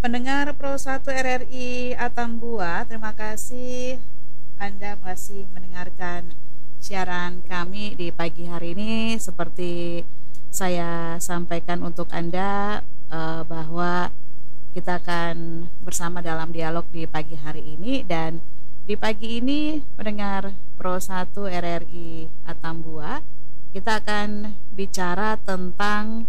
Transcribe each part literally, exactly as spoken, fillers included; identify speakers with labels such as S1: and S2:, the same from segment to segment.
S1: Pendengar Pro satu R R I Atambua, terima kasih Anda masih mendengarkan siaran kami di pagi hari ini. Seperti saya sampaikan untuk Anda eh, bahwa kita akan bersama dalam dialog di pagi hari ini. Dan di pagi ini pendengar Pro satu R R I Atambua, kita akan bicara tentang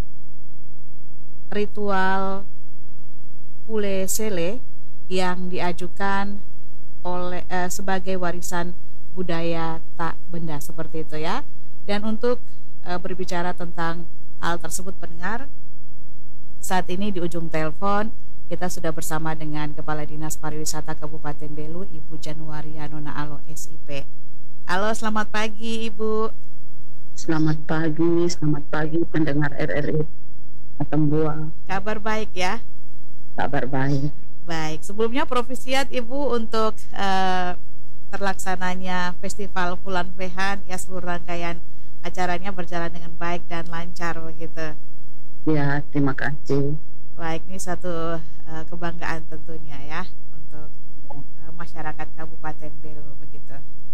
S1: ritual Pule Sele yang diajukan oleh eh, sebagai warisan budaya tak benda, seperti itu ya. Dan untuk eh, berbicara tentang hal tersebut pendengar, saat ini di ujung telepon kita sudah bersama dengan Kepala Dinas Pariwisata Kabupaten Belu, Ibu Januaria Nona Alo S I P. Halo, selamat pagi Ibu.
S2: Selamat pagi, selamat pagi pendengar R R I Atambua.
S1: Kabar baik ya?
S2: Kabar baik.
S1: Baik, sebelumnya profisiat Ibu untuk uh, terlaksananya Festival Wulan Vehan, ya, seluruh rangkaian acaranya berjalan dengan baik dan lancar begitu.
S2: Ya, terima kasih.
S1: Baik, ini satu uh, kebanggaan tentunya ya untuk uh, masyarakat Kabupaten Belu begitu.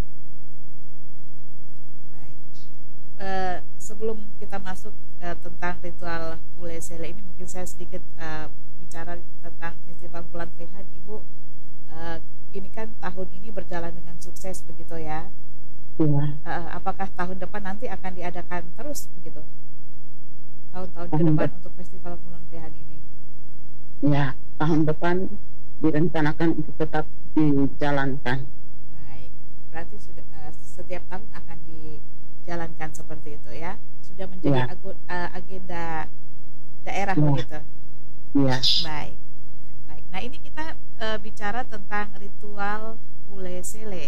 S1: Baik, uh, sebelum kita masuk uh, tentang ritual Pule Sele ini, mungkin saya sedikit uh, bicara tentang Festival Wulan Vehan, Ibu. Uh, ini kan tahun ini berjalan dengan sukses begitu ya.
S2: Ya.
S1: Uh, apakah tahun depan nanti akan diadakan terus begitu? Tahun-tahun ke depan untuk Festival Wulan Vehan ini?
S2: Ya, tahun depan direncanakan untuk tetap dijalankan.
S1: Baik, berarti sudah uh, setiap tahun akan dijalankan seperti itu ya. Sudah menjadi
S2: Ya.
S1: agu, uh, agenda daerah
S2: Ya.
S1: begitu.
S2: Ya.
S1: Baik, baik. Nah ini kita e, bicara tentang ritual Pule Sele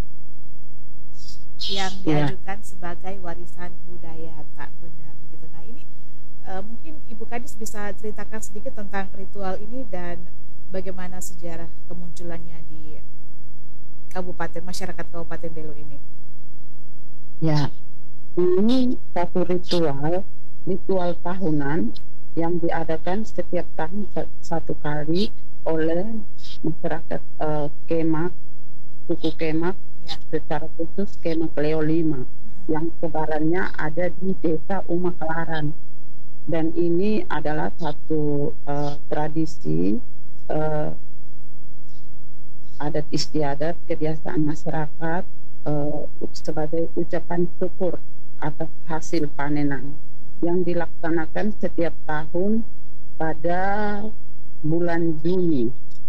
S1: yang diajukan ya. sebagai warisan budaya tak benda begitu. Nah ini e, mungkin Ibu Kadis bisa ceritakan sedikit tentang ritual ini dan bagaimana sejarah kemunculannya di Kabupaten masyarakat Kabupaten Belu ini.
S2: Ya, ini satu ritual, ritual tahunan yang diadakan setiap tahun satu kali oleh masyarakat uh, Kemak, suku Kemak, ya. Secara khusus Kemak Leo lima, hmm. yang sebarannya ada di desa Umakelaran. Dan ini adalah satu uh, tradisi uh, adat istiadat kebiasaan masyarakat uh, sebagai ucapan syukur atas hasil panenan yang dilaksanakan setiap tahun pada bulan Juni.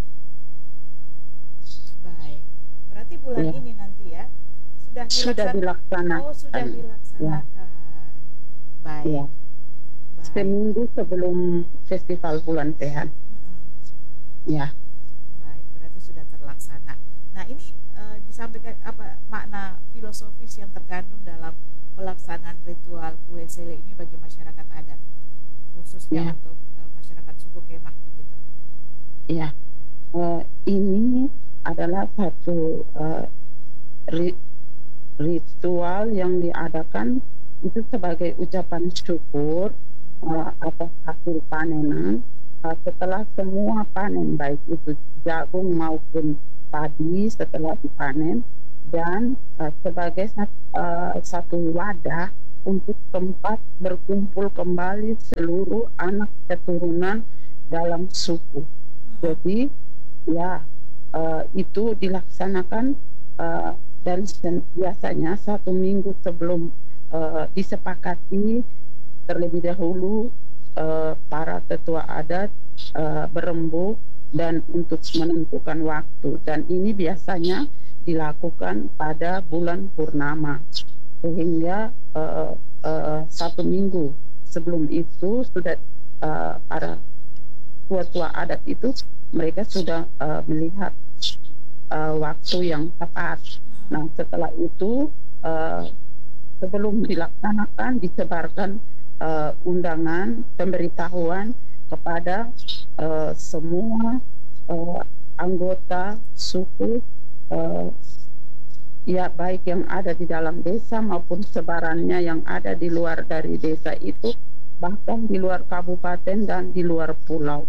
S1: Baik, berarti bulan ya. ini nanti ya sudah dilaksan-
S2: sudah dilaksanakan.
S1: Oh, sudah dilaksanakan. Ya. Baik.
S2: Ya. Baik. Seminggu sebelum Festival Wulan Vehan. Mm-hmm. Ya.
S1: Baik, berarti sudah terlaksana. Nah, ini uh, disampaikan apa makna filosofis yang terkandung dalam pelaksanaan ritual Pule Sele ini bagi masyarakat adat, khususnya ya. untuk uh, masyarakat suku Kemak begitu.
S2: Ya, uh, ini adalah satu uh, ri ritual yang diadakan itu sebagai ucapan syukur uh, atas hasil panenan uh, setelah semua panen, baik itu jagung maupun padi setelah dipanen. Dan uh, sebagai uh, satu wadah untuk tempat berkumpul kembali seluruh anak keturunan dalam suku. Hmm. Jadi ya uh, itu dilaksanakan uh, dan biasanya satu minggu sebelum uh, disepakati terlebih dahulu uh, para tetua adat uh, berembuk dan untuk menentukan waktu, dan ini biasanya dilakukan pada bulan purnama, sehingga uh, uh, satu minggu sebelum itu sudah uh, para tua-tua adat itu mereka sudah uh, melihat uh, waktu yang tepat. Nah, setelah itu uh, sebelum dilaksanakan disebarkan uh, undangan pemberitahuan kepada uh, semua uh, anggota suku, Uh, ya baik yang ada di dalam desa maupun sebarannya yang ada di luar dari desa itu, bahkan di luar kabupaten dan di luar pulau.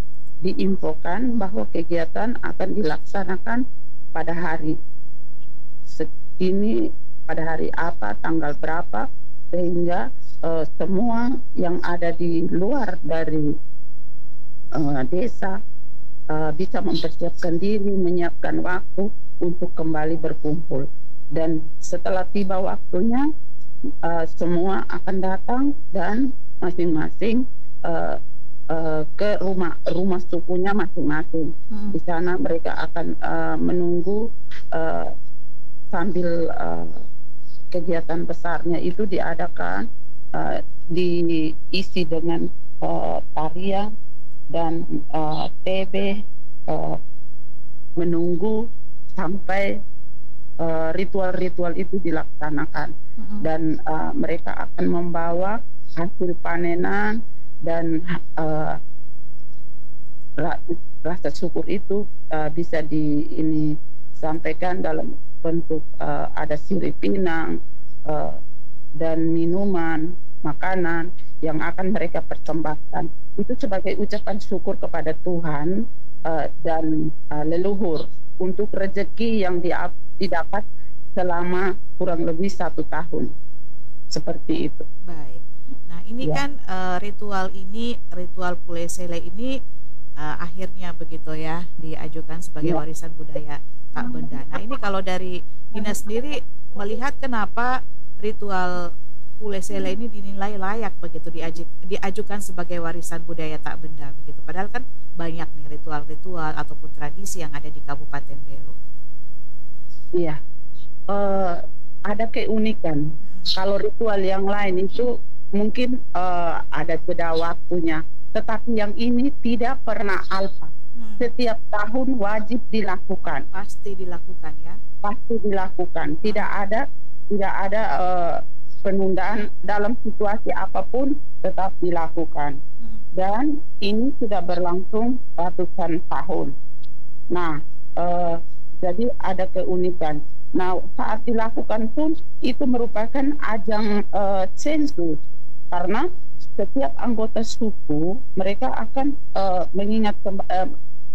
S2: diinfokan bahwa kegiatan akan dilaksanakan pada hari segini, pada hari apa, tanggal berapa, sehingga uh, semua yang ada di luar dari uh, desa uh, bisa mempersiapkan diri, menyiapkan waktu untuk kembali berkumpul. Dan setelah tiba waktunya, uh, semua akan datang dan masing-masing uh, uh, ke rumah rumah sukunya masing-masing. Hmm. Di sana mereka akan uh, menunggu uh, sambil uh, kegiatan besarnya itu diadakan, uh, diisi dengan uh, tarian dan uh, T B, uh, menunggu sampai ritual-ritual uh, itu dilaksanakan. Mm-hmm. Dan uh, mereka akan membawa hasil panenan dan uh, rasa syukur itu uh, bisa di ini sampaikan dalam bentuk uh, ada sirip pinang uh, dan minuman, makanan yang akan mereka persembahkan. Itu sebagai ucapan syukur kepada Tuhan uh, dan uh, leluhur untuk rezeki yang didapat selama kurang lebih satu tahun. Seperti itu.
S1: Baik. Nah ini ya. kan uh, ritual ini, ritual Pulesele ini uh, akhirnya begitu ya diajukan sebagai ya. warisan budaya tak benda. Nah ini kalau dari Dina sendiri melihat kenapa ritual Pulesele ini dinilai layak begitu diaju, diajukan sebagai warisan budaya tak benda begitu. Padahal kan banyak nih ritual-ritual ataupun tradisi yang ada di Kabupaten Belu.
S2: Iya, uh, ada keunikan. Hmm. Kalau ritual yang lain itu mungkin uh, ada jeda waktunya, tetapi yang ini tidak pernah alpa. Hmm. Setiap tahun wajib dilakukan.
S1: Pasti dilakukan ya.
S2: Pasti dilakukan. Tidak ada, tidak ada. Uh, penundaan dalam situasi apapun tetap dilakukan. Hmm. Dan ini sudah berlangsung ratusan tahun. Nah, eh, jadi ada keunikan. Nah, saat dilakukan pun itu merupakan ajang eh, sensus, karena setiap anggota suku mereka akan eh, mengingat kemb- eh,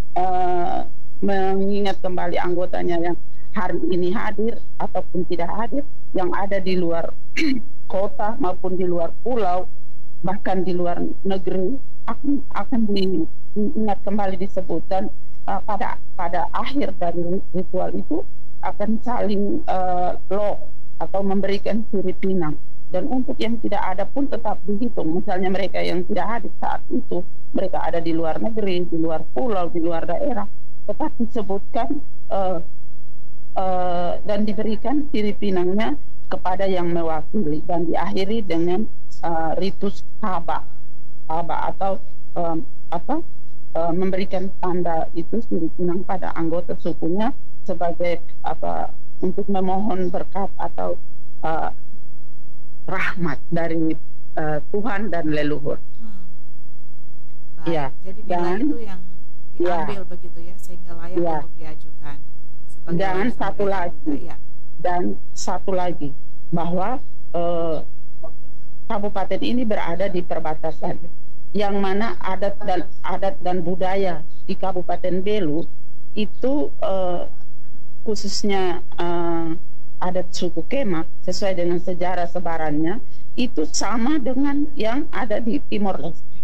S2: eh, mengingat kembali anggotanya yang hari ini hadir ataupun tidak hadir, yang ada di luar kota maupun di luar pulau, bahkan di luar negeri, akan akan diingat kembali disebut. Dan uh, pada pada akhir dari ritual itu akan saling uh, loh atau memberikan sirip pinang. Dan untuk yang tidak ada pun tetap dihitung. Misalnya mereka yang tidak hadir saat itu, mereka ada di luar negeri, di luar pulau, di luar daerah, tetap disebutkan uh, uh, dan diberikan sirip pinangnya kepada yang mewakili, dan diakhiri dengan uh, ritus haba, haba atau um, apa uh, memberikan tanda itu sirip pinang pada anggota sukunya sebagai apa untuk memohon berkat atau uh, rahmat dari uh, Tuhan dan leluhur. Hmm.
S1: Ya, jadi nilai dan, itu yang diambil ya, begitu ya sehingga layak ya. untuk diajukan.
S2: Dan satu lagi. Ya. Dan satu lagi, bahwa eh, kabupaten ini berada di perbatasan, yang mana adat dan adat dan budaya di Kabupaten Belu itu eh, khususnya eh, adat suku Kemak sesuai dengan sejarah sebarannya itu sama dengan yang ada di Timor Leste.